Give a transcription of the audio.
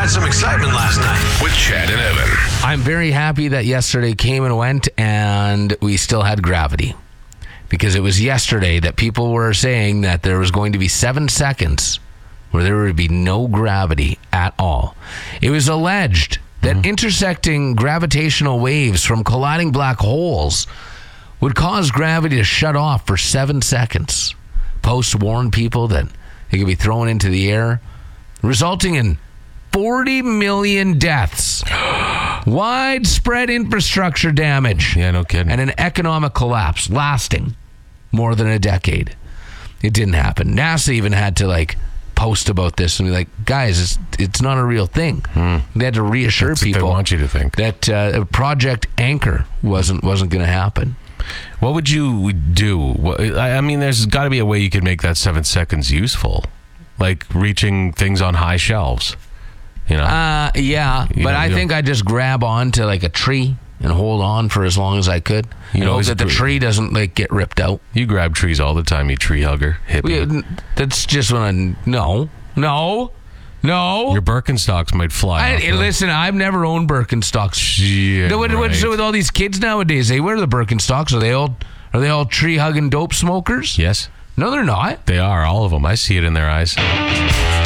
had some excitement last night with Chad and Evan. I'm very happy that yesterday came and went and we still had gravity. Because it was yesterday that people were saying that there was going to be 7 seconds where there would be no gravity at all. It was alleged that intersecting gravitational waves from colliding black holes would cause gravity to shut off for 7 seconds. Posts warned people that it could be thrown into the air, resulting in 40 million deaths, widespread infrastructure damage, Yeah, no kidding. and an economic collapse lasting more than a decade. It didn't happen. NASA even had to post about this and be like, guys, it's not a real thing. They had to reassure That's what people they want you to think. that Project Anchor wasn't going to happen. What would you do? I mean, there's got to be a way you could make that 7 seconds useful, like reaching things on high shelves. Yeah, but I think I just grab onto a tree and hold on for as long as I could. You Hope always that the tree doesn't get ripped out. You grab trees all the time, you tree hugger, hippie. That's just when no. Your Birkenstocks might fly off. Listen, I've never owned Birkenstocks. Yeah, What's right. with all these kids nowadays? They wear the Birkenstocks. Are they all tree hugging dope smokers? Yes, No, they're not. they are, all of them. I see it in their eyes.